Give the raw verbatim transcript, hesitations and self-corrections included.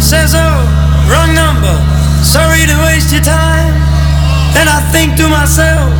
says, oh, wrong number, sorry to waste your time. And I think to myself,